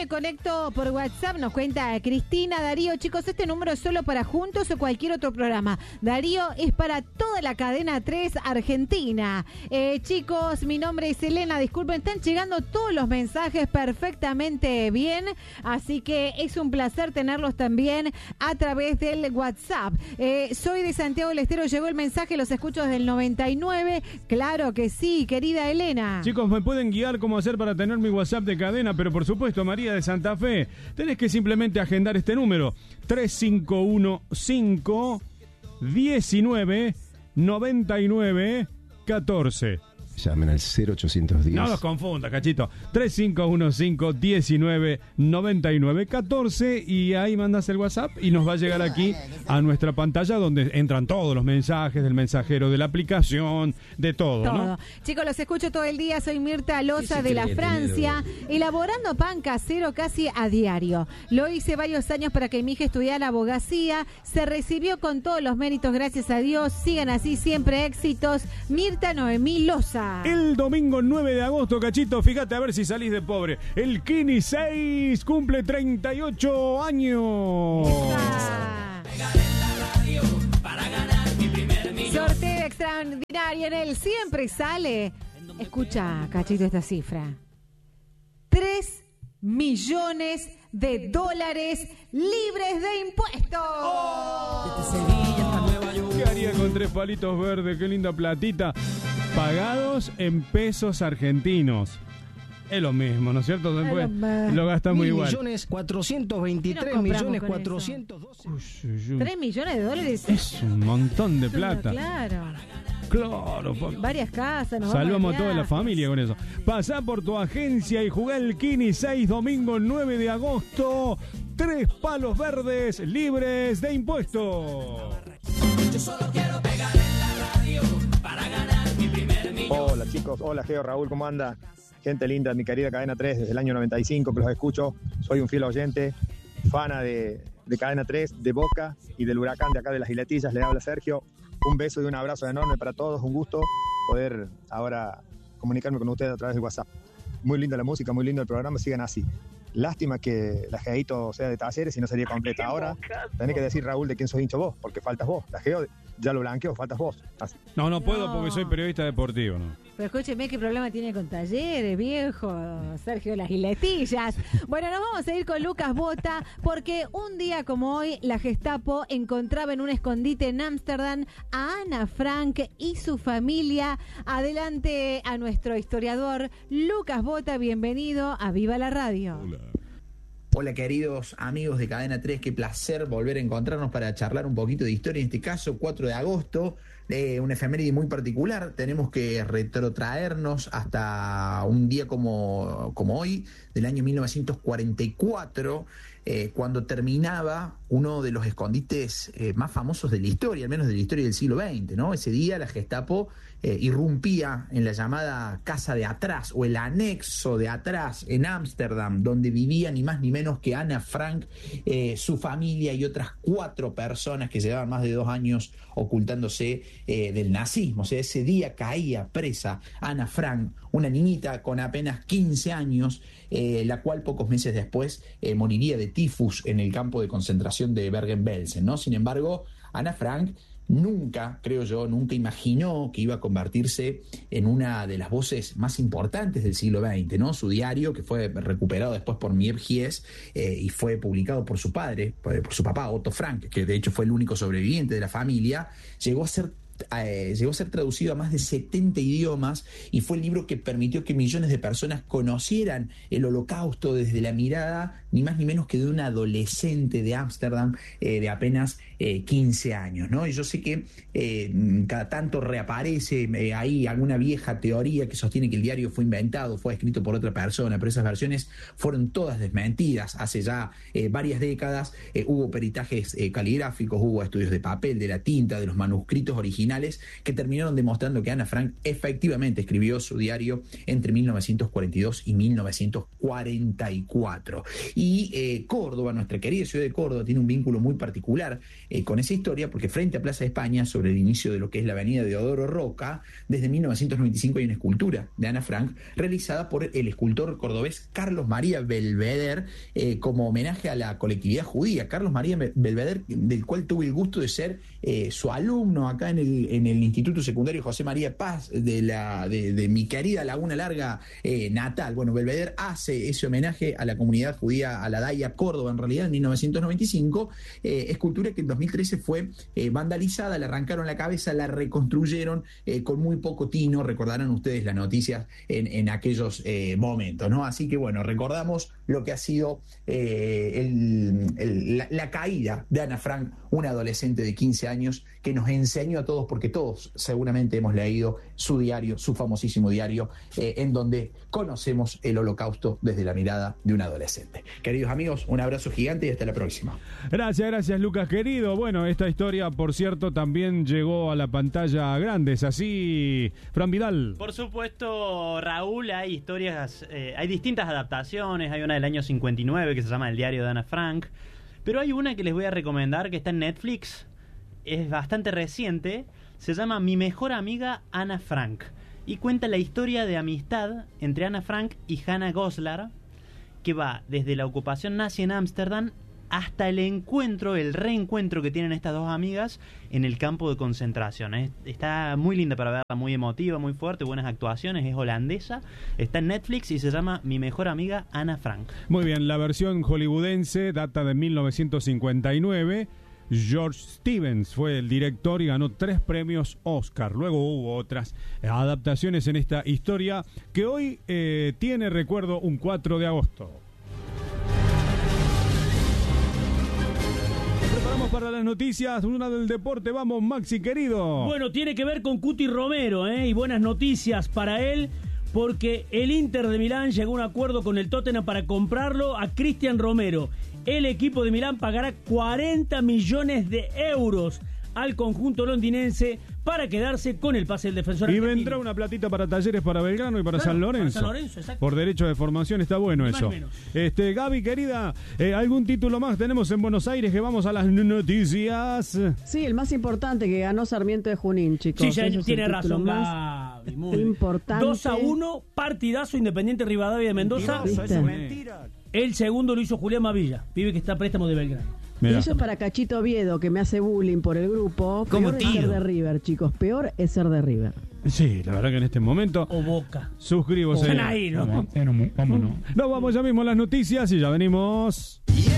me conecto por WhatsApp, nos cuenta Cristina. Darío, chicos, este número es solo para Juntos o cualquier otro programa. Darío, es para toda la cadena 3 Argentina. Chicos, mi nombre es Elena, disculpen, están llegando todos los mensajes perfectamente bien, así que es un placer tenerlos también a través del WhatsApp. Soy de Santiago del Estero, llegó el mensaje, los escucho desde el 99. Claro que sí, querida Elena. Chicos, me pueden guiar cómo hacer para tener mi WhatsApp de cadena, pero por supuesto, María de Santa Fe, tenés que simplemente agendar este número, 3515-19-99-14. Llamen al 0810. No los confunda, cachito. 3515-19-99-14 y ahí mandas el WhatsApp y nos va a llegar aquí a nuestra pantalla donde entran todos los mensajes del mensajero, de la aplicación, de todo, ¿no? Chicos, los escucho todo el día. Soy Mirta Loza de la Francia, elaborando pan casero casi a diario. Lo hice varios años para que mi hija estudiara abogacía. Se recibió con todos los méritos, gracias a Dios. Sigan así, siempre éxitos. Mirta Noemí Loza. El domingo 9 de agosto, cachito, fíjate a ver si salís de pobre. El Kini 6 cumple 38 años. Sorteo extraordinario en él siempre sale. Escucha, cachito, esta cifra. 3 millones de dólares libres de impuestos. ¿Qué haría con 3 palitos verdes? Qué linda platita. Pagados en pesos argentinos. Es lo mismo, ¿no es cierto? Después lo gastamos igual. 1.423.412. 3 millones de dólares. Es un montón de plata. Claro. Claro. Varias casas. Salvamos a toda la familia con eso. Pasá por tu agencia y jugá el Kini 6 domingo 9 de agosto. 3 palos verdes libres de impuestos. Yo solo quiero pegar en la radio para ganar mi primer millón. Hola chicos, hola Geo, Raúl, ¿cómo anda? Gente linda, mi querida Cadena 3, desde el año 95 que los escucho, soy un fiel oyente, fana de Cadena 3, de Boca y del Huracán de acá de las Giletillas, le habla Sergio, un beso y un abrazo enorme para todos, un gusto poder ahora comunicarme con ustedes a través del WhatsApp. Muy linda la música, muy lindo el programa, sigan así. Lástima que la Geito sea de Talleres y no sería completa. Ahora tenés que decir, Raúl, de quién sos hincha vos, porque faltas vos. La Geo ya lo blanqueó, faltas vos. Así. No puedo porque soy periodista deportivo, ¿no? Pero escúcheme, ¿qué problema tiene con Talleres, viejo? Sergio, las giletillas. Bueno, nos vamos a ir con Lucas Bota, porque un día como hoy, la Gestapo encontraba en un escondite en Ámsterdam a Ana Frank y su familia. Adelante a nuestro historiador, Lucas Bota, bienvenido a Viva la Radio. Hola queridos amigos de Cadena 3, qué placer volver a encontrarnos para charlar un poquito de historia, en este caso 4 de agosto, una efeméride muy particular. Tenemos que retrotraernos hasta un día como hoy, del año 1944, cuando terminaba uno de los escondites más famosos de la historia, al menos de la historia del siglo XX, ¿no? Ese día la Gestapo irrumpía en la llamada Casa de Atrás o el anexo de Atrás en Ámsterdam, donde vivían ni más ni menos que Ana Frank, su familia y otras 4 personas que llevaban más de 2 años ocultándose del nazismo. O sea, ese día caía presa Ana Frank, una niñita con apenas 15 años, la cual pocos meses después moriría de tifus en el campo de concentración de Bergen-Belsen, ¿no? Sin embargo, Ana Frank nunca imaginó que iba a convertirse en una de las voces más importantes del siglo XX, ¿no? Su diario, que fue recuperado después por Miep Gies y fue publicado por su padre, por su papá, Otto Frank, que de hecho fue el único sobreviviente de la familia, llegó a ser traducido a más de 70 idiomas y fue el libro que permitió que millones de personas conocieran el Holocausto desde la mirada ni más ni menos que de una adolescente de Ámsterdam de apenas 15 años, ¿no? Y yo sé que cada tanto reaparece ahí alguna vieja teoría que sostiene que el diario fue inventado, fue escrito por otra persona, pero esas versiones fueron todas desmentidas. Hace ya varias décadas hubo peritajes caligráficos, hubo estudios de papel, de la tinta, de los manuscritos originales originales que terminaron demostrando que Ana Frank efectivamente escribió su diario entre 1942 y 1944. Y Córdoba, nuestra querida ciudad de Córdoba, tiene un vínculo muy particular con esa historia, porque frente a Plaza de España, sobre el inicio de lo que es la avenida Deodoro Roca, desde 1995 hay una escultura de Ana Frank realizada por el escultor cordobés Carlos María Belvedere, como homenaje a la colectividad judía. Carlos María Belvedere, del cual tuve el gusto de ser su alumno acá en el Instituto Secundario José María Paz de mi querida Laguna Larga natal. Bueno, Belvedere hace ese homenaje a la comunidad judía, a la Daya Córdoba, en realidad, en 1995, escultura que en 2013 fue vandalizada, le arrancaron la cabeza, la reconstruyeron con muy poco tino. Recordarán ustedes las noticias en aquellos momentos, ¿no? Así que bueno, recordamos lo que ha sido la caída de Ana Frank, una adolescente de 15 años que nos enseñó a todos, porque todos seguramente hemos leído su diario, su famosísimo diario, en donde conocemos el Holocausto desde la mirada de un adolescente. Queridos amigos, un abrazo gigante y hasta la próxima. Gracias Lucas querido. Bueno, esta historia, por cierto, también llegó a la pantalla grande, ¿es así, Fran Vidal? Por supuesto, Raúl, hay historias, hay distintas adaptaciones. Hay una del año 59 que se llama El diario de Ana Frank, pero hay una que les voy a recomendar que está en Netflix, es bastante reciente, se llama Mi mejor amiga Ana Frank, y cuenta la historia de amistad entre Ana Frank y Hannah Goslar, que va desde la ocupación nazi en Ámsterdam hasta el reencuentro que tienen estas dos amigas en el campo de concentración. Está muy linda para verla, muy emotiva, muy fuerte, buenas actuaciones, es holandesa, está en Netflix y se llama Mi mejor amiga Ana Frank. Muy bien, la versión hollywoodense data de 1959. George Stevens fue el director y ganó 3 premios Oscar. Luego hubo otras adaptaciones en esta historia que hoy tiene, recuerdo, un 4 de agosto. Preparamos para las noticias, una del deporte. Vamos, Maxi querido. Bueno, tiene que ver con Cuti Romero, y buenas noticias para él, porque el Inter de Milán llegó a un acuerdo con el Tottenham para comprarlo a Cristian Romero. El equipo de Milán pagará 40 millones de euros al conjunto londinense para quedarse con el pase del defensor y argentino. vendrá una platita para Talleres, para Belgrano y para Claro, San Lorenzo. para San Lorenzo, exacto. Por derecho de formación, está bueno eso. Gaby, querida, ¿algún título más tenemos en Buenos Aires que vamos a las noticias? Sí, el más importante, que ganó Sarmiento de Junín, chicos. Sí, ya Ese es tiene el razón, título Gaby, más importante. 2-1, partidazo Independiente Rivadavia de Mendoza. ¿Viste? Eso es mentira. El segundo lo hizo Julián Mavilla, pibe que está a préstamo de Belgrano. Y eso es para Cachito Oviedo, que me hace bullying por el grupo. Como Peor es tío. ser de River, chicos. Peor es ser de River. Sí, la verdad que en este momento O Boca. suscribo. Están ahí, ¿no? Vámonos. Nos vamos ya mismo a las noticias y ya venimos.